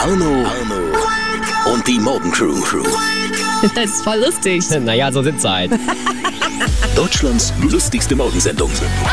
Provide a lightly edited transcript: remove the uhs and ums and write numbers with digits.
Arno und die Morgencrew. Das ist voll lustig. Naja, so sind's halt. Deutschlands lustigste Morgensendung.